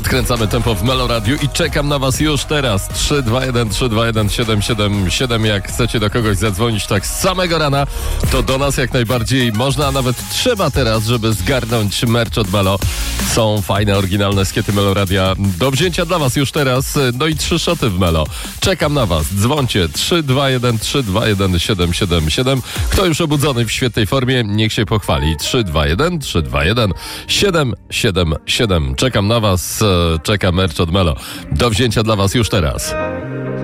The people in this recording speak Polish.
Podkręcamy tempo w Melo Radio i czekam na was już teraz. 321-321-777. Jak chcecie do kogoś zadzwonić tak z samego rana, to do nas jak najbardziej można, a nawet trzeba teraz, żeby zgarnąć merch od Melo. Są fajne, oryginalne skiety Melo Radia do wzięcia dla was już teraz. No i 3 szoty w Melo. Czekam na was. Dzwońcie 321-321-777. Kto już obudzony w świetnej formie, niech się pochwali. 321-321-777. Czekam na was. Czeka merch od Melo. Do wzięcia dla was już teraz.